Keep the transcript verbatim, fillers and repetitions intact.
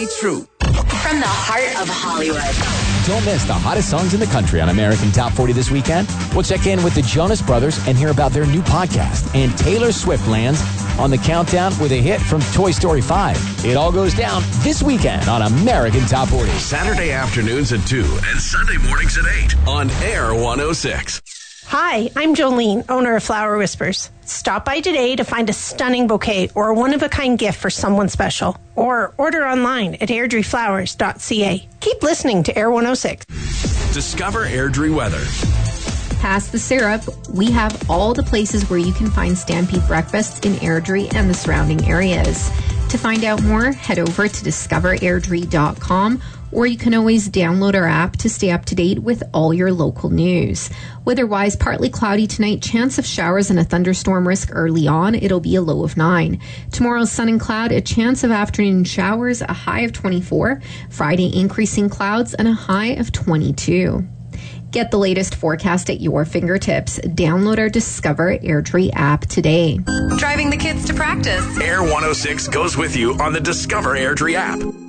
true. From the heart of Hollywood. Don't miss the hottest songs in the country on American Top forty this weekend. We'll check in with the Jonas Brothers and hear about their new podcast. And Taylor Swift lands on the countdown with a hit from Toy Story five. It all goes down this weekend on American Top forty. Saturday afternoons at two and Sunday mornings at eight on Air one oh six. Hi, I'm Jolene, owner of Flower Whispers. Stop by today to find a stunning bouquet or a one-of-a-kind gift for someone special. Or order online at airdrie flowers dot c a. Keep listening to Air one oh six. Discover Airdrie weather. Past the syrup, we have all the places where you can find Stampede breakfasts in Airdrie and the surrounding areas. To find out more, head over to discover airdrie dot com, or you can always download our app to stay up to date with all your local news. Weather-wise, partly cloudy tonight, chance of showers and a thunderstorm risk early on. It'll be a low of nine. Tomorrow's sun and cloud, a chance of afternoon showers, a high of twenty-four. Friday, increasing clouds and a high of twenty-two. Get the latest forecast at your fingertips. Download our Discover Airdrie app today. Driving the kids to practice. Air one oh six goes with you on the Discover Airdrie app.